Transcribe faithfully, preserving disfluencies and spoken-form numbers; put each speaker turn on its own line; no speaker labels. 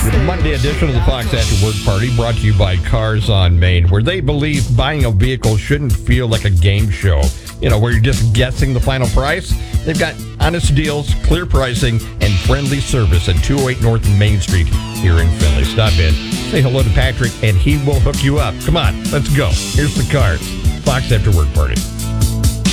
The Monday edition of the Fox After Work Party brought to you by Cars on Main, where they believe buying a vehicle shouldn't feel like a game show. You know, where you're just guessing the final price. They've got honest deals, clear pricing, and friendly service at two oh eight North Main Street here in Findlay. Stop in, say hello to Patrick, and he will hook you up. Come on, let's go. Here's the cars. Fox After Work Party.